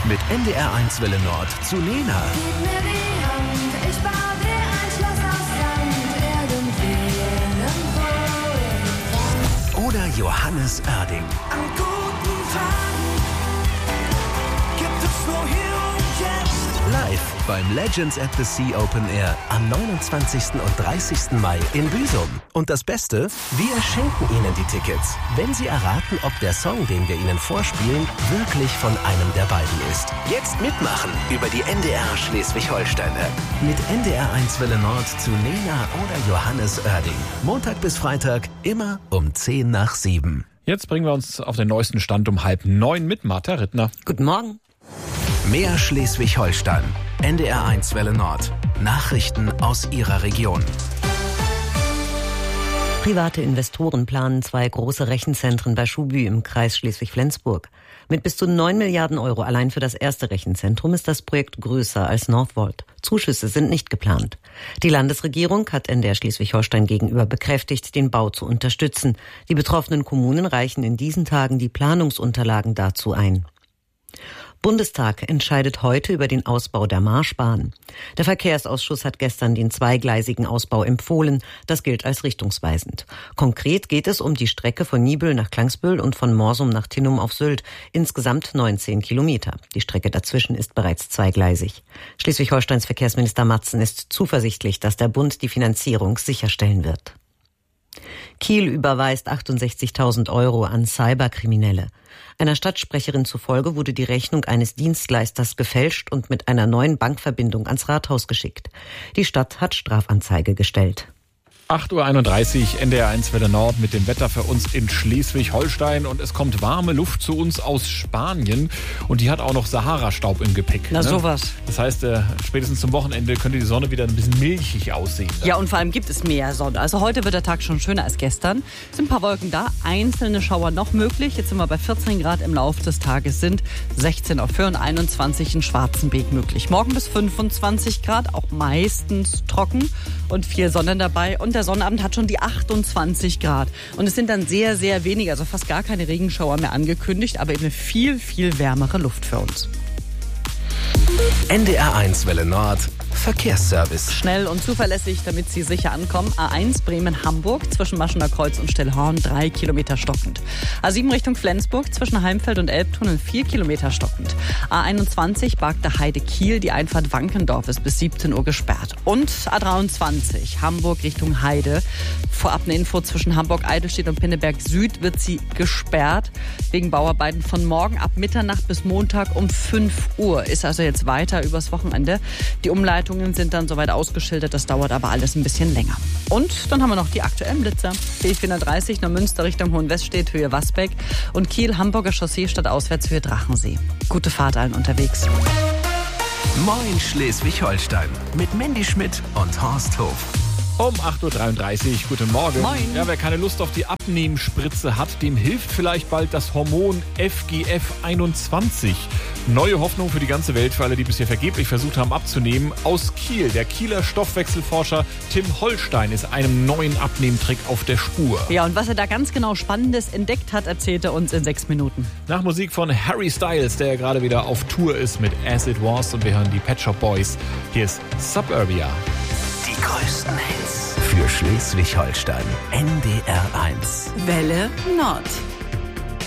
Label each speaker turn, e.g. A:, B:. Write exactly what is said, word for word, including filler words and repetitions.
A: Mit N D R eins Welle Nord zu Lena.
B: Gib mir die Hand, ich baue dir ein Schloss aus Sand. Irgendwie, irgendwo, irgendwann.
A: Oder Johannes Oerding.
C: An guten Tagen gibt es nur hier und jetzt.
A: Live beim Legends at the Sea Open Air am neunundzwanzigsten und dreißigsten Mai in Büsum. Und das Beste, wir schenken Ihnen die Tickets, wenn Sie erraten, ob der Song, den wir Ihnen vorspielen, wirklich von einem der beiden ist. Jetzt mitmachen über die N D R Schleswig-Holstein-App. Mit N D R eins Welle Nord zu Lena oder Johannes Oerding. Montag bis Freitag, immer um zehn nach sieben.
D: Jetzt bringen wir uns auf den neuesten Stand um halb neun mit Martha Rittner.
E: Guten Morgen.
A: Mehr Schleswig-Holstein. N D R eins Welle Nord. Nachrichten aus Ihrer Region.
E: Private Investoren planen zwei große Rechenzentren bei Schuhbü im Kreis Schleswig-Flensburg. Mit bis zu neun Milliarden Euro allein für das erste Rechenzentrum ist das Projekt größer als Northvolt. Zuschüsse sind nicht geplant. Die Landesregierung hat N D R Schleswig-Holstein gegenüber bekräftigt, den Bau zu unterstützen. Die betroffenen Kommunen reichen in diesen Tagen die Planungsunterlagen dazu ein. Bundestag entscheidet heute über den Ausbau der Marschbahn. Der Verkehrsausschuss hat gestern den zweigleisigen Ausbau empfohlen. Das gilt als richtungsweisend. Konkret geht es um die Strecke von Niebüll nach Klangsbüll und von Morsum nach Tinnum auf Sylt. Insgesamt neunzehn Kilometer. Die Strecke dazwischen ist bereits zweigleisig. Schleswig-Holsteins Verkehrsminister Matzen ist zuversichtlich, dass der Bund die Finanzierung sicherstellen wird. Kiel überweist achtundsechzigtausend Euro an Cyberkriminelle. Einer Stadtsprecherin zufolge wurde die Rechnung eines Dienstleisters gefälscht und mit einer neuen Bankverbindung ans Rathaus geschickt. Die Stadt hat Strafanzeige gestellt.
D: acht Uhr einunddreißig, N D R eins Welle Nord mit dem Wetter für uns in Schleswig-Holstein. Und es kommt warme Luft zu uns aus Spanien. Und die hat auch noch Sahara-Staub im Gepäck.
F: Na
D: ne?
F: sowas.
D: Das heißt, äh, spätestens zum Wochenende könnte die Sonne wieder ein bisschen milchig aussehen.
F: Ja, und vor allem gibt es mehr Sonne. Also heute wird der Tag schon schöner als gestern. Es sind ein paar Wolken da, einzelne Schauer noch möglich. Jetzt sind wir bei vierzehn Grad im Laufe des Tages, sind sechzehn auf Föhr und einundzwanzig in Schwarzenbeek möglich. Morgen bis fünfundzwanzig Grad, auch meistens trocken und viel Sonne dabei. Und der Sonnabend hat schon die achtundzwanzig Grad. Und es sind dann sehr, sehr wenige, also fast gar keine Regenschauer mehr angekündigt, aber eben eine viel, viel wärmere Luft für uns.
A: N D R eins Welle Nord. Verkehrsservice.
F: Schnell und zuverlässig, damit Sie sicher ankommen. A eins Bremen-Hamburg zwischen Maschener Kreuz und Stellhorn drei Kilometer stockend. A sieben Richtung Flensburg zwischen Heimfeld und Elbtunnel vier Kilometer stockend. A einundzwanzig Bagda Heide-Kiel, die Einfahrt Wankendorf ist bis siebzehn Uhr gesperrt. Und A dreiundzwanzig Hamburg Richtung Heide. Vorab eine Info zwischen Hamburg-Eidelstedt und Pinneberg Süd wird sie gesperrt. Wegen Bauarbeiten von morgen ab Mitternacht bis Montag um fünf Uhr. Ist also jetzt weiter übers Wochenende. Die Umleitung sind dann soweit ausgeschildert, das dauert aber alles ein bisschen länger. Und dann haben wir noch die aktuellen Blitzer. B vierhundertdreißig Neumünster Richtung Hohenweststedt, Höhe Wasbeck und Kiel, Hamburger Chaussee statt auswärts Höhe Drachensee. Gute Fahrt allen unterwegs.
A: Moin Schleswig-Holstein mit Mandy Schmidt und Horst Hof.
D: Um acht Uhr dreiunddreißig, guten Morgen.
F: Moin.
D: Ja, wer keine Lust auf die Abnehmspritze hat, dem hilft vielleicht bald das Hormon F G F einundzwanzig. Neue Hoffnung für die ganze Welt, für alle, die bisher vergeblich versucht haben abzunehmen. Aus Kiel, der Kieler Stoffwechselforscher Tim Holstein ist einem neuen Abnehmtrick auf der Spur.
F: Ja, und was er da ganz genau Spannendes entdeckt hat, erzählt er uns in sechs Minuten.
D: Nach Musik von Harry Styles, der ja gerade wieder auf Tour ist mit As It Was, und wir hören die Pet Shop Boys. Hier ist Suburbia.
A: Die größten Hits für Schleswig-Holstein. N D R eins.
E: Welle Nord.